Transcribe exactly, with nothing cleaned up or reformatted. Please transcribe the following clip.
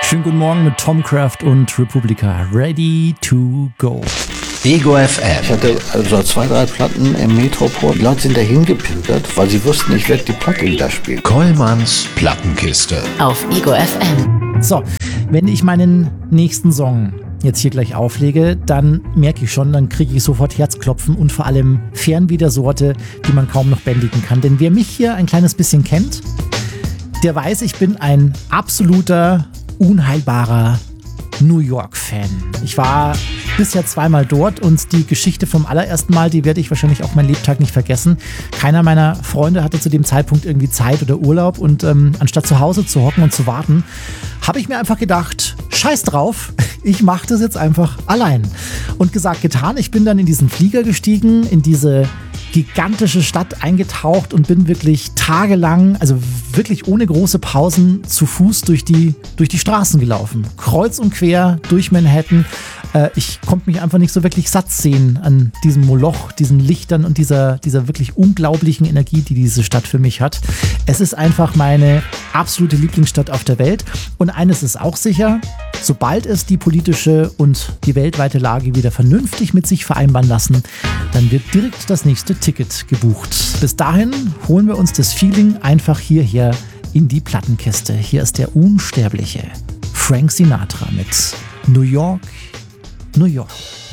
Schönen guten Morgen mit Tom Kraft und Republica. Ready to go. Ego F M. Ich hatte also zwei, drei Platten im Metropol. Die Leute sind dahin gepilgert, weil sie wussten, ich werde die Platte wieder spielen. Kollmanns Plattenkiste. Auf Ego F M. So, wenn ich meinen nächsten Song jetzt hier gleich auflege, dann merke ich schon, dann kriege ich sofort Herzklopfen und vor allem Fernweh der Sorte, die man kaum noch bändigen kann. Denn wer mich hier ein kleines bisschen kennt, der weiß, ich bin ein absoluter, unheilbarer New York-Fan. Ich war bisher zweimal dort und die Geschichte vom allerersten Mal, die werde ich wahrscheinlich auch mein Lebtag nicht vergessen. Keiner meiner Freunde hatte zu dem Zeitpunkt irgendwie Zeit oder Urlaub und ähm, anstatt zu Hause zu hocken und zu warten, habe ich mir einfach gedacht, scheiß drauf, ich mache das jetzt einfach allein. Und gesagt, getan, ich bin dann in diesen Flieger gestiegen, in diese gigantische Stadt eingetaucht und bin wirklich tagelang, also wirklich ohne große Pausen, zu Fuß durch die, durch die Straßen gelaufen. Kreuz und quer durch Manhattan. Äh, ich konnte mich einfach nicht so wirklich satt sehen an diesem Moloch, diesen Lichtern und dieser, dieser wirklich unglaublichen Energie, die diese Stadt für mich hat. Es ist einfach meine absolute Lieblingsstadt auf der Welt. Und eines ist auch sicher, sobald es die politische und die weltweite Lage wieder vernünftig mit sich vereinbaren lassen, dann wird direkt das nächste Ticket gebucht. Bis dahin holen wir uns das Feeling einfach hierher in die Plattenkiste. Hier ist der unsterbliche Frank Sinatra mit New York, New York.